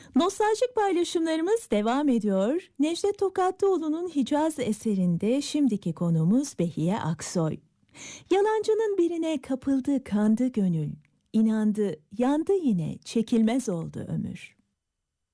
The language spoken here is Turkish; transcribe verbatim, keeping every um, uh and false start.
Nostaljik paylaşımlarımız devam ediyor. Necdet Tokatlıoğlu'nun Hicaz eserinde şimdiki konumuz Behiye Aksoy. Yalancının birine kapıldı, kandı gönül. İnandı, yandı yine, çekilmez oldu ömür.